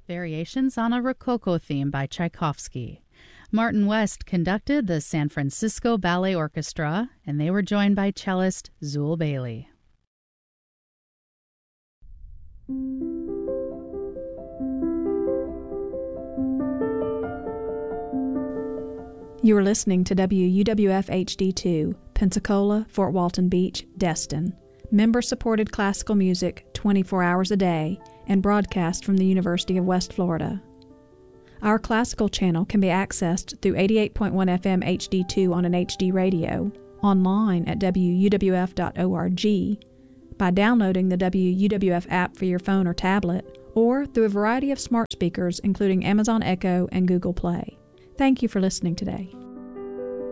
Variations on a Rococo Theme by Tchaikovsky. Martin West conducted the San Francisco Ballet Orchestra, and they were joined by cellist Zool Bailey. You are listening to WUWF HD2, Pensacola, Fort Walton Beach, Destin. Member-supported classical music 24 hours a day and broadcast from the University of West Florida. Our classical channel can be accessed through 88.1 FM HD2 on an HD radio, online at wuwf.org, by downloading the WUWF app for your phone or tablet, or through a variety of smart speakers including Amazon Echo and Google Play. Thank you for listening today.